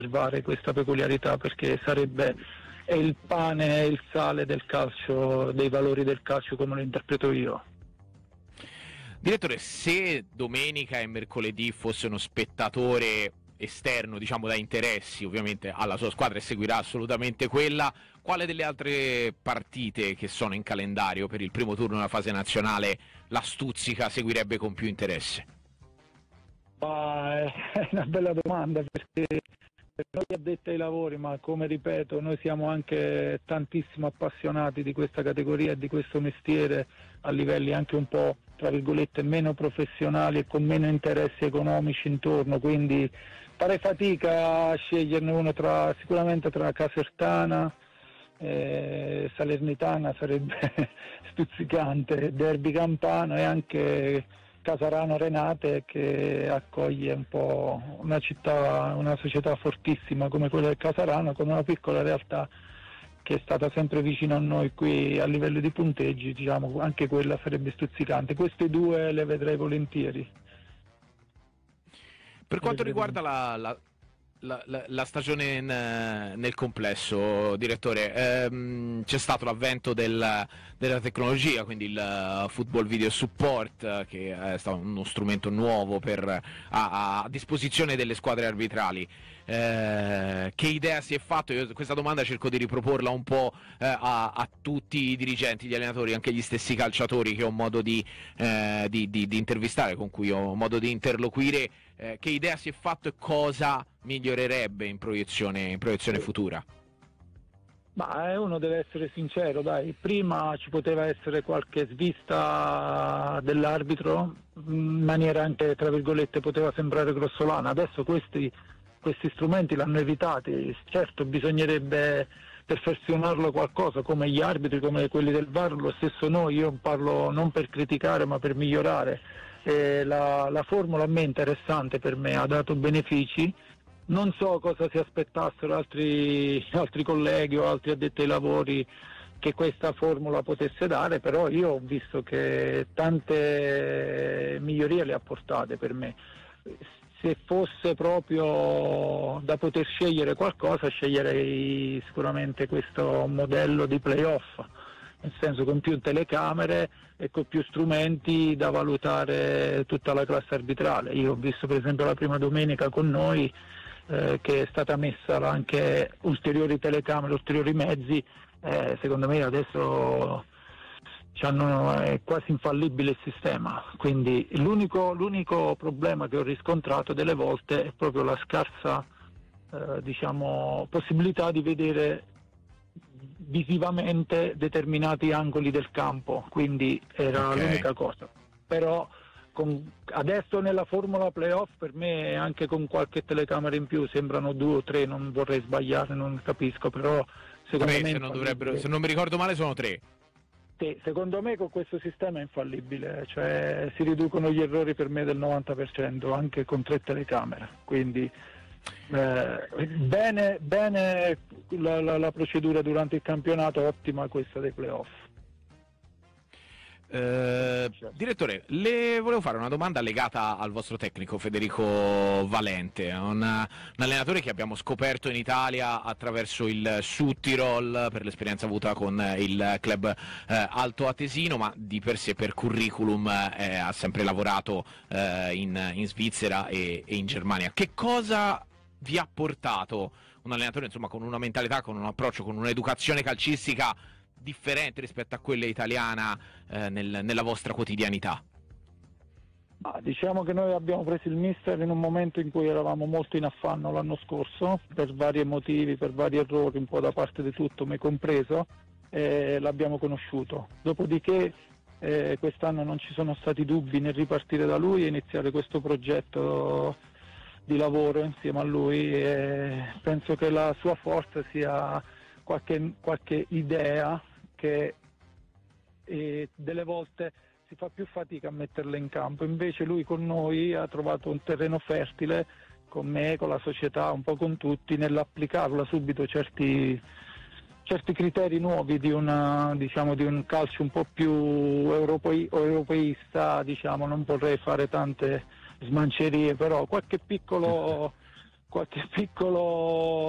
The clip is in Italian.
preservare questa peculiarità, perché è il pane e il sale del calcio, dei valori del calcio come lo interpreto io. Direttore, se domenica e mercoledì fosse uno spettatore esterno, diciamo da interessi ovviamente alla sua squadra e seguirà assolutamente quella, quale delle altre partite che sono in calendario per il primo turno della fase nazionale la stuzzica seguirebbe con più interesse? È una bella domanda, perché per noi addetti ai lavori, ma come ripeto, noi siamo anche tantissimo appassionati di questa categoria e di questo mestiere a livelli anche un po', tra virgolette, meno professionali e con meno interessi economici intorno, quindi farei fatica a sceglierne uno sicuramente tra Casertana, Salernitana sarebbe stuzzicante, Derby Campano e anche Casarano Renate, che accoglie un po' una società fortissima come quella del Casarano, con una piccola realtà che è stata sempre vicino a noi qui a livello di punteggi, diciamo, anche quella sarebbe stuzzicante. Queste due le vedrei volentieri. Per quanto riguarda la stagione nel complesso, direttore, c'è stato l'avvento della tecnologia, quindi il football video support, che è stato uno strumento nuovo a disposizione delle squadre arbitrali. Che idea si è fatto? Io questa domanda cerco di riproporla un po' a tutti i dirigenti, gli allenatori, anche gli stessi calciatori che ho modo di intervistare, con cui ho modo di interloquire. Che idea si è fatto e cosa migliorerebbe in proiezione futura? Ma uno deve essere sincero, dai, prima ci poteva essere qualche svista dell'arbitro, in maniera anche, tra virgolette, poteva sembrare grossolana. Adesso questi strumenti l'hanno evitati. Certo, bisognerebbe perfezionarlo qualcosa, come gli arbitri, come quelli del VAR, lo stesso noi. Io parlo non per criticare ma per migliorare. La formula a me è interessante, per me ha dato benefici. Non so cosa si aspettassero altri colleghi o altri addetti ai lavori che questa formula potesse dare, però io ho visto che tante migliorie le ha portate per me. Se fosse proprio da poter scegliere qualcosa, sceglierei sicuramente questo modello di playoff, nel senso con più telecamere e con più strumenti da valutare tutta la classe arbitrale. Io ho visto per esempio la prima domenica con noi che è stata messa anche ulteriori telecamere, ulteriori mezzi, secondo me adesso è quasi infallibile il sistema, quindi l'unico problema che ho riscontrato delle volte è proprio la scarsa possibilità di vedere visivamente determinati angoli del campo, quindi era l'unica cosa. Però adesso nella formula playoff, per me anche con qualche telecamera in più, sembrano 2 o 3, non vorrei sbagliare, non capisco, però secondo 3, me se non mi ricordo male sono 3. Sì, secondo me con questo sistema è infallibile, cioè si riducono gli errori per me del 90% anche con 3 telecamere, quindi bene la procedura durante il campionato, ottima questa dei playoff. Direttore, le volevo fare una domanda legata al vostro tecnico Federico Valente, un allenatore che abbiamo scoperto in Italia attraverso il Südtirol per l'esperienza avuta con il club Alto Atesino, ma di per sé per curriculum ha sempre lavorato in Svizzera e in Germania. Che cosa vi ha portato un allenatore, insomma, con una mentalità, con un approccio, con un'educazione calcistica differente rispetto a quella italiana nella vostra quotidianità? Diciamo che noi abbiamo preso il mister in un momento in cui eravamo molto in affanno l'anno scorso, per vari motivi, per vari errori, un po' da parte di tutto, me compreso, e l'abbiamo conosciuto. Dopodiché quest'anno non ci sono stati dubbi nel ripartire da lui e iniziare questo progetto di lavoro insieme a lui, e penso che la sua forza sia qualche idea che delle volte si fa più fatica a metterla in campo, invece lui con noi ha trovato un terreno fertile, con me, con la società, un po' con tutti, nell'applicarla subito certi criteri nuovi di un calcio un po' più europeista, non vorrei fare tante smancerie, però qualche piccolo qualche piccolo